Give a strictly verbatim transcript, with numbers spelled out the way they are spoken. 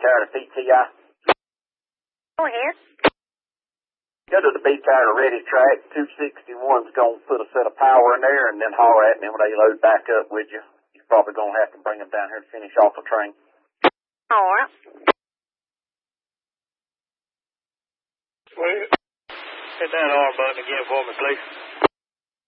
tower to P T I? Go ahead. Go to the B tower to ready track. two sixty-one's going to put a set of power in there and then holler at me when they load back up with you. You're probably going to have to bring them down here to finish off the train. All right. Well, hit that R button again for me, please.